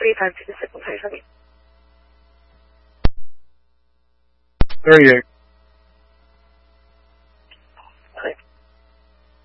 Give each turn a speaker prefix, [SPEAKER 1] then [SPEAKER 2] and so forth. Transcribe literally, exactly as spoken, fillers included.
[SPEAKER 1] 可以反击的系统台上面。
[SPEAKER 2] thirty-eight.